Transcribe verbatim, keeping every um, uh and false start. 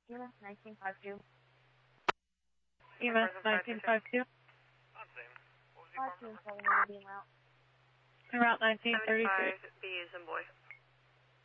E M S nineteen fifty-two. E M S nineteen fifty-two. five two seven will be en route. En route nineteen thirty-two. B is in boy.